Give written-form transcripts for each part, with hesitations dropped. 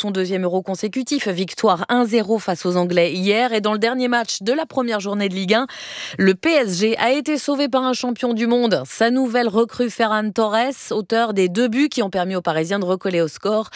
son deuxième Euro consécutif. Victoire 1-0 face aux Anglais hier. Et dans le dernier match de la première journée de Ligue 1, le PSG a été sauvé par un champion du monde. Sa nouvelle recrue Ferran Torres, auteur des 2 buts qui ont permis aux Parisiens de recoller au score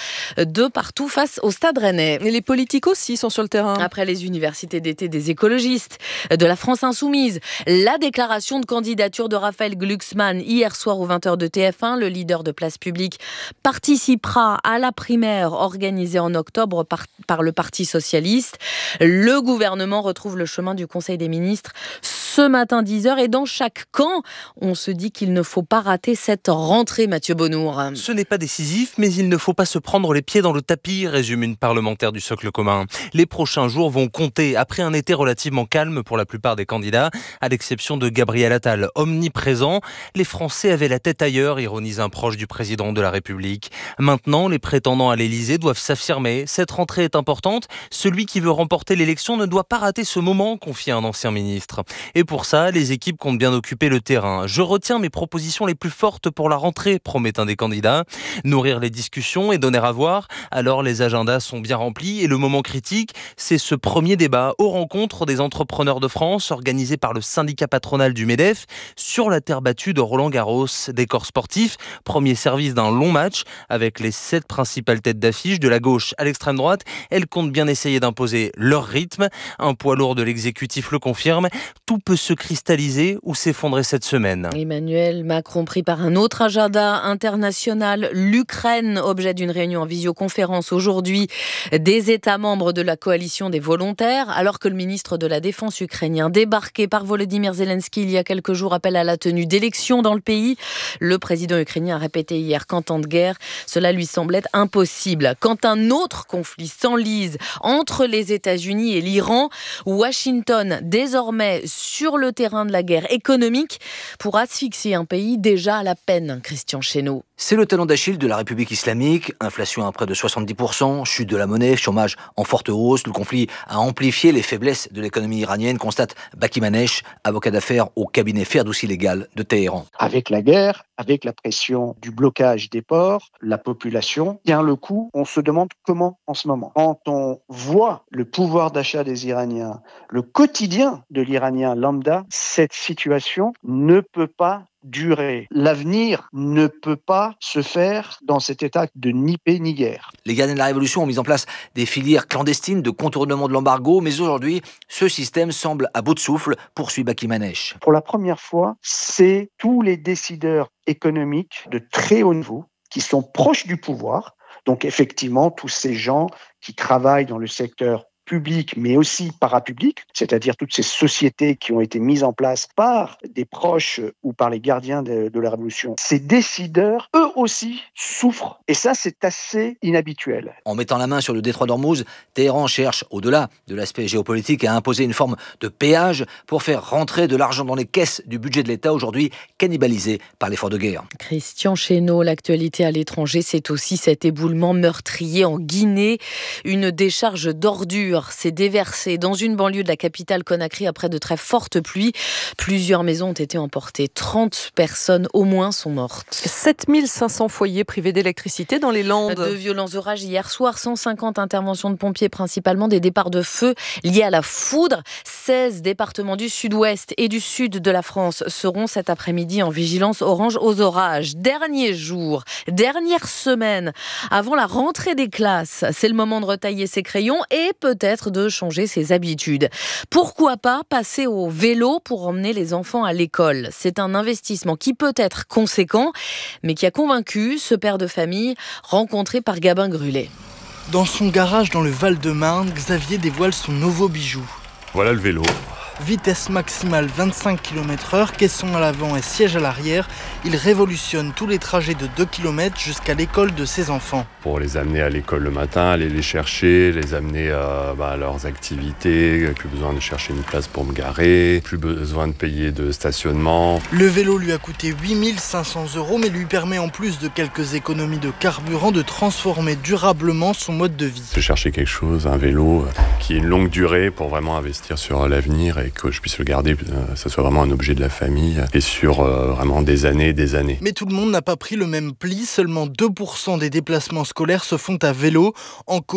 2-2 face au Stade Rennais. Et les politiques aussi sont sur le terrain. Après les universités d'été des écologistes, de la France Insoumise, la déclaration de candidature de Raphaël Glucksmann hier soir aux 20h de TF1, le leader de Place Publique participera à la primaire organisée en octobre par le Parti socialiste. Le gouvernement retrouve le chemin du Conseil des ministres ce matin 10h et dans chaque camp, on se dit qu'il ne faut pas rater cette rentrée, Mathieu Bonnour. Ce n'est pas décisif, mais il ne faut pas se prendre les pieds dans le tapis, résume une parlementaire du Socle commun. Les prochains jours vont compter après un été relativement calme pour la plupart des candidats, à l'exception de Gabriel Attal, omniprésent. Les Français avaient la tête ailleurs, ironise un proche du président de la République. Maintenant, les prétendants à l'Élysée doivent s'affirmer. Cette rentrée est importante. Celui qui veut remporter l'élection ne doit pas rater ce moment, confie un ancien ministre. Et pour ça, les équipes comptent bien occuper le terrain. Je retiens mes propositions les plus fortes pour la rentrée, promet un des candidats. Nourrir les discussions et donner à voir. Alors les agendas sont bien remplis et le moment critique, c'est ce premier débat aux rencontres des entrepreneurs de France organisé par le syndicat patronal du MEDEF sur la terre battue de Roland-Garros. Décor sportif, premier service d'un long match avec les 7 principales têtes d'affiche de la gauche à l'extrême droite. Elles comptent bien essayer d'imposer leur rythme. Un poids lourd de l'exécutif le confirme. Tout peut se cristalliser ou s'effondrer cette semaine. Emmanuel Macron pris par un autre agenda international, l'Ukraine, objet d'une réunion en visioconférence aujourd'hui des États membres de la coalition des volontaires, alors que le ministre de la Défense ukrainien débarqué par Volodymyr Zelensky il y a quelques jours appelle à la tenue d'élections dans le pays. Le président ukrainien a répété hier qu'en temps de guerre, cela lui semblait impossible. Quand un autre conflit s'enlise entre les États-Unis et l'Iran, Washington, désormais sur le terrain de la guerre économique, pour asphyxier un pays déjà à la peine, Christian Chesneau. C'est le talon d'Achille de la République islamique, inflation à près de 70%, chute de la monnaie, chômage en forte hausse. Le conflit a amplifié les faiblesses de l'économie iranienne, constate Baki Manesh, avocat d'affaires au cabinet Ferdowsi Légal de Téhéran. Avec la guerre, avec la pression du blocage des ports, la population tient le coup. On se demande comment en ce moment. Quand on voit le pouvoir d'achat des Iraniens, le quotidien de l'Iranien lambda, cette situation ne peut pas durer. L'avenir ne peut pas se faire dans cet état de ni paix ni guerre. Les gardiens de la Révolution ont mis en place des filières clandestines de contournement de l'embargo, mais aujourd'hui, ce système semble à bout de souffle, poursuit Baki Manesh. Pour la première fois, c'est tous les décideurs économiques de très haut niveau qui sont proches du pouvoir. Donc effectivement, tous ces gens qui travaillent dans le secteur public, mais aussi parapublic, c'est-à-dire toutes ces sociétés qui ont été mises en place par des proches ou par les gardiens de la Révolution. Ces décideurs, eux aussi, souffrent. Et ça, c'est assez inhabituel. En mettant la main sur le détroit d'Ormuz, Téhéran cherche, au-delà de l'aspect géopolitique, à imposer une forme de péage pour faire rentrer de l'argent dans les caisses du budget de l'État, aujourd'hui cannibalisé par l'effort de guerre. Christian Chesneau, l'actualité à l'étranger, c'est aussi cet éboulement meurtrier en Guinée. Une décharge d'ordures s'est déversée dans une banlieue de la capitale Conakry après de très fortes pluies. Plusieurs maisons ont été emportées. 30 personnes au moins sont mortes. 7500 foyers privés d'électricité dans les Landes. De violents orages hier soir, 150 interventions de pompiers, principalement des départs de feu liés à la foudre. 16 départements du sud-ouest et du sud de la France seront cet après-midi en vigilance orange aux orages. Dernier jour, dernière semaine avant la rentrée des classes. C'est le moment de retailler ses crayons et peut-être de changer ses habitudes. Pourquoi pas passer au vélo pour emmener les enfants à l'école ? C'est un investissement qui peut être conséquent, mais qui a convaincu ce père de famille rencontré par Gabin Grulet. Dans son garage dans le Val-de-Marne, Xavier dévoile son nouveau bijou. Voilà le vélo. Vitesse maximale 25 km/h, caisson à l'avant et siège à l'arrière, il révolutionne tous les trajets de 2 km jusqu'à l'école de ses enfants. Pour les amener à l'école le matin, aller les chercher, les amener à leurs activités, plus besoin de chercher une place pour me garer, plus besoin de payer de stationnement. Le vélo lui a coûté 8 500 €, mais lui permet en plus de quelques économies de carburant de transformer durablement son mode de vie. Je cherchais quelque chose, un vélo qui ait une longue durée pour vraiment investir sur l'avenir et que je puisse le garder, que ça soit vraiment un objet de la famille et sur vraiment des années et des années. Mais tout le monde n'a pas pris le même pli, seulement 2% des déplacements scolaires se font à vélo. En